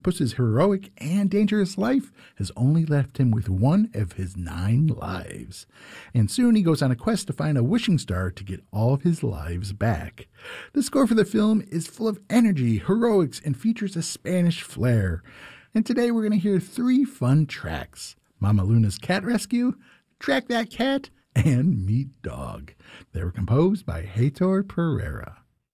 Puss's heroic and dangerous life has only left him with one of his 9 lives. And soon he goes on a quest to find a wishing star to get all of his lives back. The score for the film is full of energy, heroics, and features a Spanish flair. And today we're going to hear 3 fun tracks: Mama Luna's Cat Rescue, Track That Cat, and Meat Dog. They were composed by Heitor Pereira.